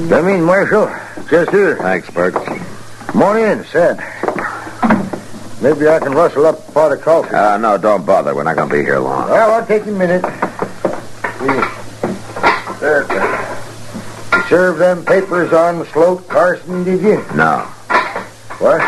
Come in, Marshal. Just here. Thanks, Burke. Come on in, Sad. Maybe I can rustle up a pot of coffee. No, don't bother. We're not going to be here long. Well, I'll take a minute. There. You served them papers on Sloat Carson, did you? No. What?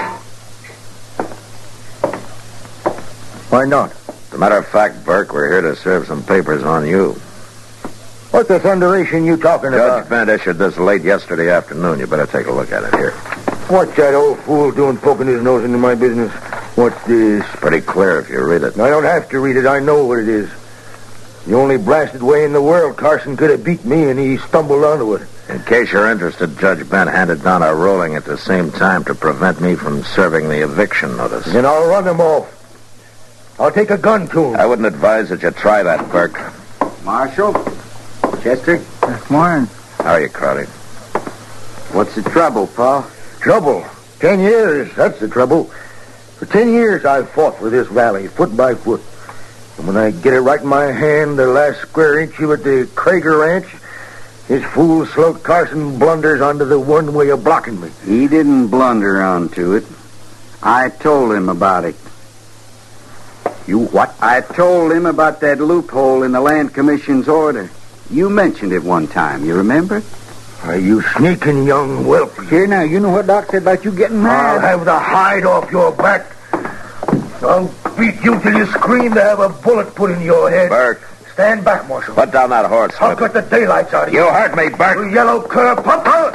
Why not? As a matter of fact, Burke, we're here to serve some papers on you. What the thunderation you talking about? Judge Bent issued this late yesterday afternoon. You better take a look at it here. What's that old fool doing poking his nose into my business? What's this? Pretty clear if you read it. I don't have to read it. I know what it is. The only blasted way in the world Carson could have beat me, and he stumbled onto it. In case you're interested, Judge Bent handed down a ruling at the same time to prevent me from serving the eviction notice. Then I'll run him off. I'll take a gun to him. I wouldn't advise that you try that, Burke. Marshal? Chester? Good morning. How are you, Crowley? What's the trouble, Pa? Trouble? 10 years, that's the trouble. For 10 years I've fought for this valley, foot by foot. And when I get it right in my hand, the last square inch of it, the Krager Ranch, this fool Sloat Carson blunders onto the one way of blocking me. He didn't blunder onto it. I told him about it. You what? I told him about that loophole in the Land Commission's order. You mentioned it one time, you remember? You sneaking young whelp. Here now, you know what Doc said about you getting mad. I'll have the hide off your back. I'll beat you till you scream to have a bullet put in your head. Burke. Stand back, Marshal. Put down that horse. I'll cut the daylights out of you. You hurt me, Burke. You yellow cur. Pump out.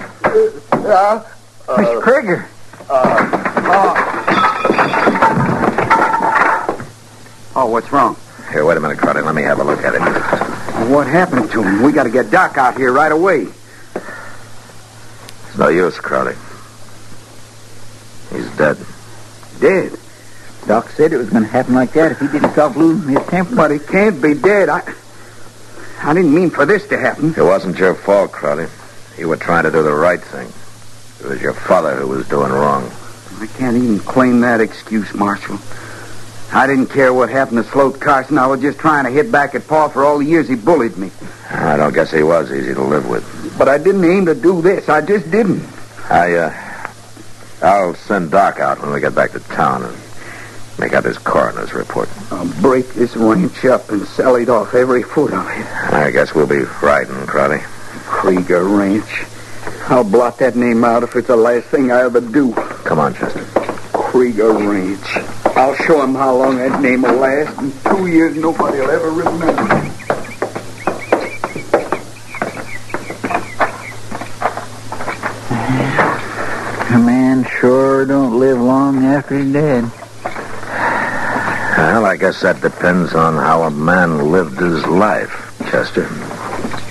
Mr. Krager. Oh, what's wrong? Here, wait a minute, Crowley. Let me have a look at it. What happened to him? We got to get Doc out here right away. It's no use, Crowley. He's dead. Dead? Doc said it was going to happen like that if he didn't stop losing his temper. But he can't be dead. I didn't mean for this to happen. It wasn't your fault, Crowley. You were trying to do the right thing. It was your father who was doing wrong. I can't even claim that excuse, Marshal. I didn't care what happened to Sloat Carson. I was just trying to hit back at Pa for all the years he bullied me. I don't guess he was easy to live with. But I didn't aim to do this. I just didn't. I'll send Doc out when we get back to town and make out his coroner's report. I'll break this ranch up and sell it off, every foot of it. I guess we'll be riding, Crowley. Krieger Ranch. I'll blot that name out if it's the last thing I ever do. Come on, Chester. Krieger Ranch. I'll show him how long that name will last. In 2 years, nobody will ever remember. A man sure don't live long after he's dead. Well, I guess that depends on how a man lived his life, Chester.